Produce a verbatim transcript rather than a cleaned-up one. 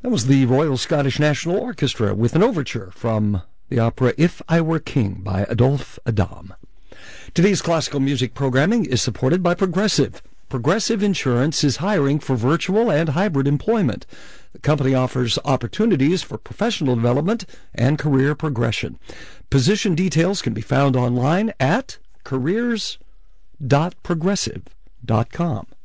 That was the Royal Scottish National Orchestra with an overture from the opera If I Were King by Adolphe Adam. Today's classical music programming is supported by Progressive. Progressive Insurance is hiring for virtual and hybrid employment. The company offers opportunities for professional development and career progression. Position details can be found online at careers dot progressive dot com.